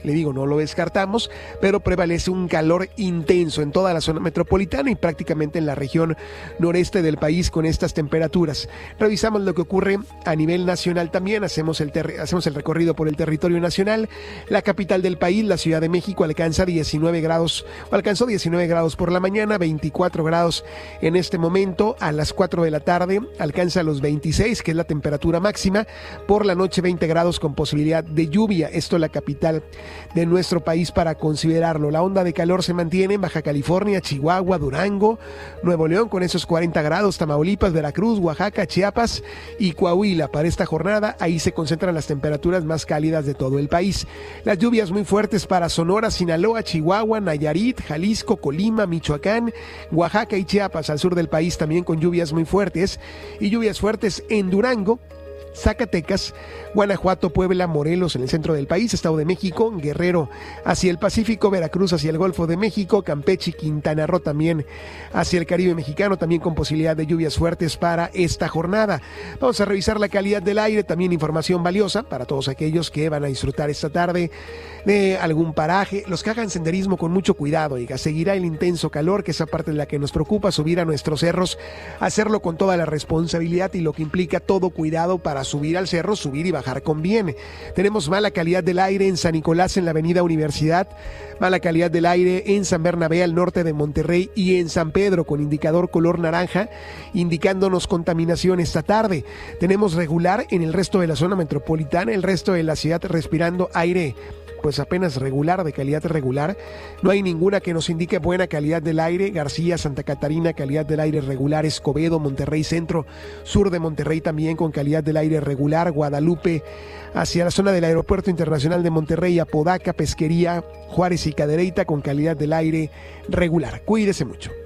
Le digo, no lo descartamos, pero prevalece un calor intenso en toda la zona metropolitana y prácticamente en la región noreste del país con estas temperaturas. Revisamos lo que ocurre a nivel nacional también, hacemos el recorrido por el territorio nacional. La capital del país, la Ciudad de México, alcanzó 19 grados por la mañana, 24 grados en este momento. A las 4 de la tarde alcanza los 26, que es la temperatura máxima. Por la noche 20 grados con posibilidad de lluvia. Esto es la capital de nuestro país para considerarlo. La onda de calor se mantiene en Baja California, Chihuahua, Durango, Nuevo León con esos 40 grados, Tamaulipas, Veracruz, Oaxaca, Chiapas y Coahuila. Para esta jornada ahí se concentran las temperaturas más cálidas de todo el país. Las lluvias muy fuertes para Sonora, Sinaloa, Chihuahua, Nayarit, Jalisco, Colima, Michoacán, Oaxaca y Chiapas. Al sur del país también con lluvias muy fuertes y lluvias fuertes en Durango, Zacatecas, Guanajuato, Puebla, Morelos en el centro del país, Estado de México, Guerrero hacia el Pacífico, Veracruz hacia el Golfo de México, Campeche y Quintana Roo también hacia el Caribe mexicano, también con posibilidad de lluvias fuertes para esta jornada. Vamos a revisar la calidad del aire, también información valiosa para todos aquellos que van a disfrutar esta tarde de algún paraje. Los que hagan senderismo con mucho cuidado, seguirá el intenso calor, que es esa parte de la que nos preocupa, subir a nuestros cerros, hacerlo con toda la responsabilidad y lo que implica todo cuidado para subir al cerro, subir y bajar con bien. Tenemos mala calidad del aire en San Nicolás, en la avenida Universidad, mala calidad del aire en San Bernabé, al norte de Monterrey, y en San Pedro, con indicador color naranja, indicándonos contaminación esta tarde. Tenemos regular en el resto de la zona metropolitana, el resto de la ciudad respirando aire pues apenas regular, de calidad regular. No hay ninguna que nos indique buena calidad del aire. García, Santa Catarina, calidad del aire regular. Escobedo, Monterrey Centro, sur de Monterrey también con calidad del aire regular. Guadalupe, hacia la zona del Aeropuerto Internacional de Monterrey, Apodaca, Pesquería, Juárez y Cadereyta con calidad del aire regular. Cuídese mucho.